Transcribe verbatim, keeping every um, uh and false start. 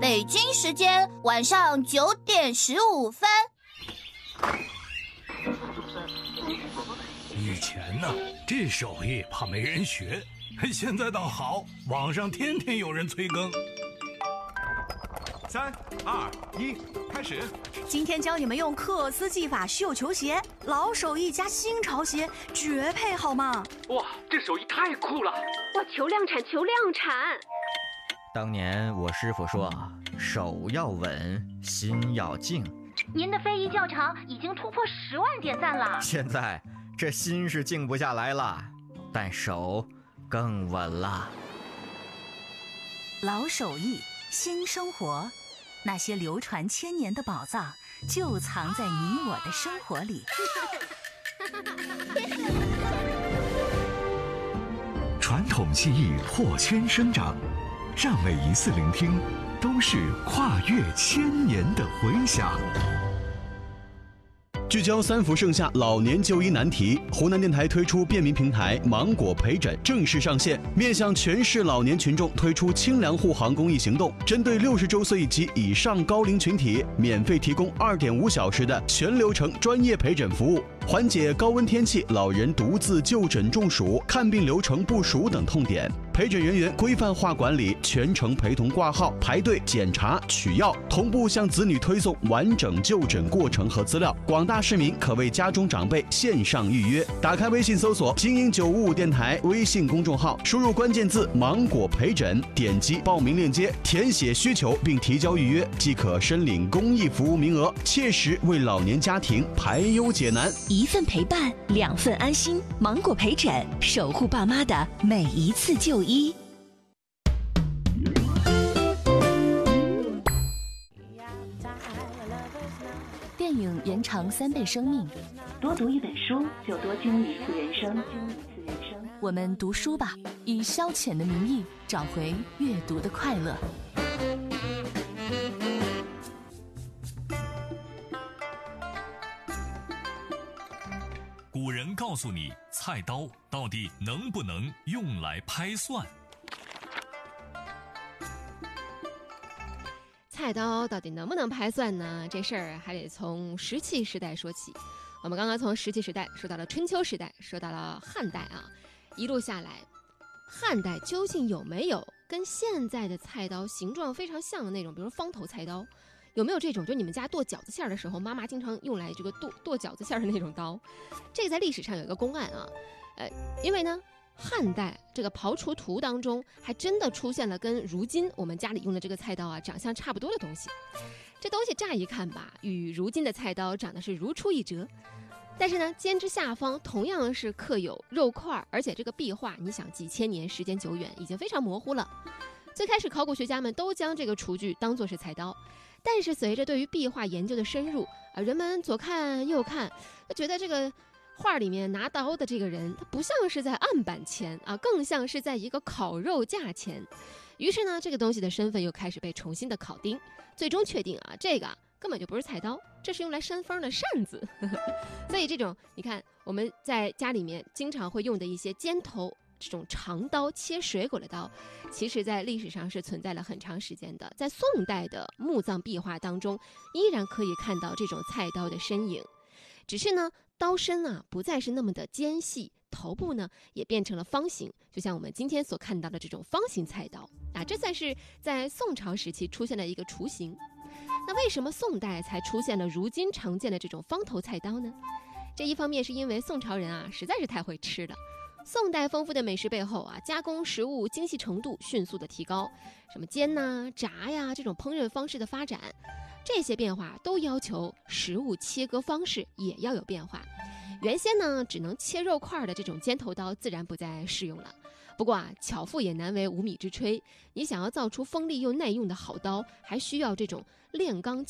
北京时间晚上九点十五分。 以前呢，这手艺怕没人学，现在倒好，网上天天有人催更。 三二一，开始！ 今天教你们用克斯技法绣球鞋，老手艺加新潮鞋，绝配好吗？ 哇，这手艺太酷了！ 哇，求量产，求量产！ 当年我师傅说，手要稳，心要静。 您的非遗教程已经突破十万点赞了。 现在这心是静不下来了，但手更稳了。 老手艺，新生活，那些流传千年的宝藏，就藏在你我的生活里。 传统技艺破圈生长，让每一次聆听都是跨越千年的回响。 聚焦三伏盛夏老年就医难题，湖南电台推出便民平台芒果陪诊正式上线，面向全市老年群众推出清凉护航公益行动，针对六十周岁及以上高龄群体，免费提供二点五小时的全流程专业陪诊服务，缓解高温天气老人独自就诊中暑、看病流程不熟等痛点。陪诊人员规范化管理，全程陪同挂号、排队、检查、取药，同步向子女推送完整就诊过程和资料。广大市民可为家中长辈线上预约。打开微信搜索精英九五五电台微信公众号，输入关键字芒果陪诊，点击报名链接，填写需求并提交预约，即可申领公益服务名额，切实为老年家庭排忧解难。 一份陪伴，两份安心。芒果陪诊，守护爸妈的每一次就医。 电影延长三倍生命， 多读一本书就多经历一次人生。 我们读书吧，以消遣的名义找回阅读的快乐。 古人告诉你，菜刀到底能不能用来拍蒜？ 菜刀到底能不能拍蒜呢？这事儿还得从石器时代说起。我们刚刚从石器时代说到了春秋时代，说到了汉代啊，一路下来，汉代究竟有没有跟现在的菜刀形状非常像的那种，比如方头菜刀？有没有这种，就你们家剁饺子馅的时候，妈妈经常用来这个剁剁饺子馅的那种刀？这个在历史上有一个公案啊，呃，因为呢，汉代这个刨除图当中，还真的出现了跟如今我们家里用的这个菜刀啊长相差不多的东西。这东西乍一看吧，与如今的菜刀长得是如出一辙，但是呢，尖之下方同样是刻有肉块，而且这个壁画，你想几千年时间久远，已经非常模糊了。最开始考古学家们都将这个厨具当作是菜刀。但是随着对于壁画研究的深入啊，人们左看右看，觉得这个画里面拿刀的这个人，他不像是在案板前啊，更像是在一个烤肉架前。于是呢，这个东西的身份又开始被重新的考定，最终确定啊，这个根本就不是菜刀，这是用来扇风的扇子。所以这种你看我们在家里面经常会用的一些尖头这种长刀切水果的刀，其实在历史上是存在了很长时间的。在宋代的墓葬壁画当中，依然可以看到这种菜刀的身影，只是呢，刀身啊不再是那么的尖细，头部呢也变成了方形，就像我们今天所看到的这种方形菜刀啊，这算是在宋朝时期出现了一个雏形。那为什么宋代才出现了如今常见的这种方头菜刀呢？这一方面是因为宋朝人啊实在是太会吃了。宋代丰富的美食背后啊，加工食物精细程度迅速的提高，什么煎呐、炸呀这种烹饪方式的发展，这些变化都要求食物切割方式也要有变化。原先呢只能切肉块的这种尖头刀自然不再适用了。不过啊，巧妇也难为无米之炊，你想要造出锋利又耐用的好刀，还需要这种炼钢